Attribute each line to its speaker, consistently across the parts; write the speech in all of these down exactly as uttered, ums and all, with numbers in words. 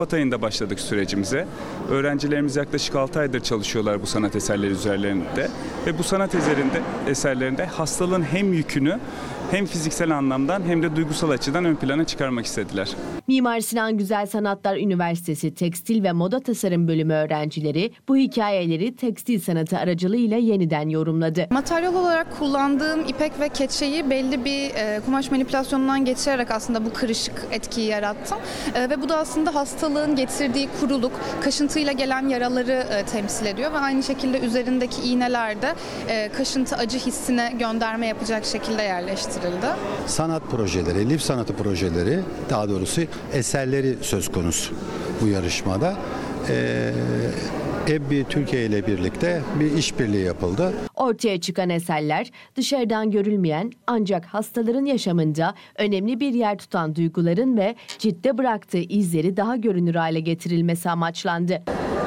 Speaker 1: Şubat ayında başladık sürecimize. Öğrencilerimiz yaklaşık altı aydır çalışıyorlar bu sanat eserleri üzerlerinde. Ve bu sanat eserinde, eserlerinde hastalığın hem yükünü hem fiziksel anlamdan hem de duygusal açıdan ön plana çıkarmak istediler.
Speaker 2: Mimar Sinan Güzel Sanatlar Üniversitesi Tekstil ve Moda Tasarım Bölümü öğrencileri bu hikayeleri tekstil sanatı aracılığıyla yeniden yorumladı.
Speaker 3: Materyal olarak kullandığım ipek ve keçeyi belli bir e, kumaş manipülasyonundan geçirerek aslında bu kırışık etkiyi yarattım. E, ve bu da aslında hastalığın getirdiği kuruluk, kaşıntıyla gelen yaraları e, temsil ediyor ve aynı şekilde üzerindeki iğneler de e, kaşıntı acı hissine gönderme yapacak şekilde yerleştirildi.
Speaker 4: Sanat projeleri, lif sanatı projeleri, daha doğrusu eserleri söz konusu bu yarışmada. Ee, Ebbi Türkiye ile birlikte bir işbirliği yapıldı.
Speaker 2: Ortaya çıkan eserler dışarıdan görülmeyen ancak hastaların yaşamında önemli bir yer tutan duyguların ve ciltte bıraktığı izleri daha görünür hale getirilmesi amaçlandı.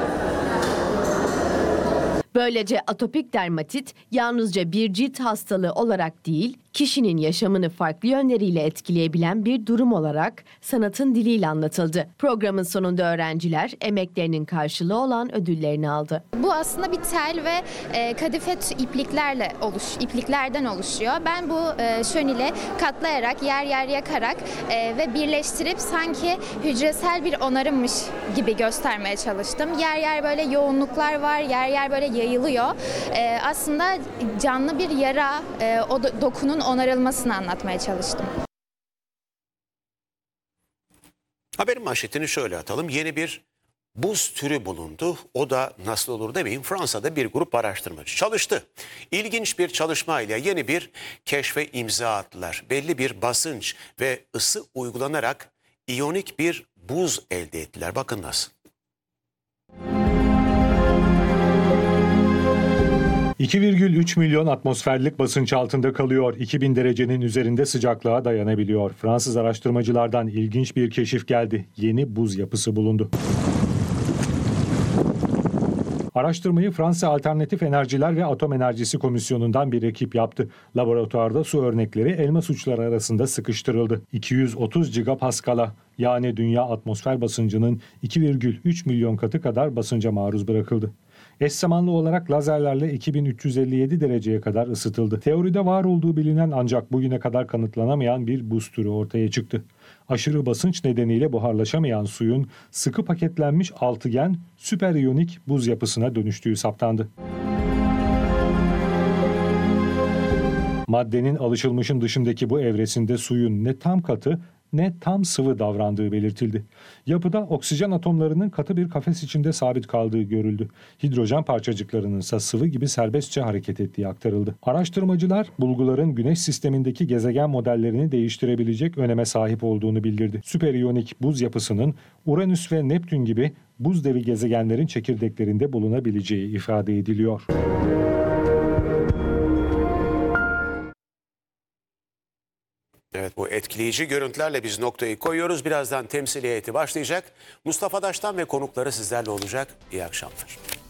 Speaker 2: Böylece atopik dermatit yalnızca bir cilt hastalığı olarak değil, kişinin yaşamını farklı yönleriyle etkileyebilen bir durum olarak sanatın diliyle anlatıldı. Programın sonunda öğrenciler emeklerinin karşılığı olan ödüllerini aldı.
Speaker 5: Bu aslında bir tel ve e, kadife ipliklerle oluş, ipliklerden oluşuyor. Ben bu e, şönile katlayarak, yer yer yakarak e, ve birleştirip sanki hücresel bir onarımmış gibi göstermeye çalıştım. Yer yer böyle yoğunluklar var, yer yer böyle yayılıyor. E, aslında canlı bir yara, e, o do- dokunun onarılmasını anlatmaya çalıştım.
Speaker 6: Haberin manşetini şöyle atalım. Yeni bir buz türü bulundu. O da nasıl olur demeyin. Fransa'da bir grup araştırmacı çalıştı. İlginç bir çalışmayla yeni bir keşfe imza attılar. Belli bir basınç ve ısı uygulanarak iyonik bir buz elde ettiler. Bakın nasıl.
Speaker 7: iki virgül üç milyon atmosferlik basınç altında kalıyor. iki bin derecenin üzerinde sıcaklığa dayanabiliyor. Fransız araştırmacılardan ilginç bir keşif geldi. Yeni buz yapısı bulundu. Araştırmayı Fransa Alternatif Enerjiler ve Atom Enerjisi Komisyonu'ndan bir ekip yaptı. Laboratuvarda su örnekleri elmas uçları arasında sıkıştırıldı. iki yüz otuz gigapaskal'a yani dünya atmosfer basıncının iki virgül üç milyon katı kadar basınca maruz bırakıldı. Eş zamanlı olarak lazerlerle iki bin üç yüz elli yedi dereceye kadar ısıtıldı. Teoride var olduğu bilinen ancak bugüne kadar kanıtlanamayan bir buz türü ortaya çıktı. Aşırı basınç nedeniyle buharlaşamayan suyun sıkı paketlenmiş altıgen süperiyonik buz yapısına dönüştüğü saptandı. Maddenin alışılmışın dışındaki bu evresinde suyun ne tam katı ne tam sıvı davrandığı belirtildi. Yapıda oksijen atomlarının katı bir kafes içinde sabit kaldığı görüldü. Hidrojen parçacıklarının ise sıvı gibi serbestçe hareket ettiği aktarıldı. Araştırmacılar bulguların Güneş sistemindeki gezegen modellerini değiştirebilecek öneme sahip olduğunu bildirdi. Süperiyonik buz yapısının Uranüs ve Neptün gibi buz devi gezegenlerin çekirdeklerinde bulunabileceği ifade ediliyor.
Speaker 6: Evet, bu etkileyici görüntülerle biz noktayı koyuyoruz. Birazdan temsil heyeti başlayacak. Mustafa Daş'tan ve konukları sizlerle olacak. İyi akşamlar.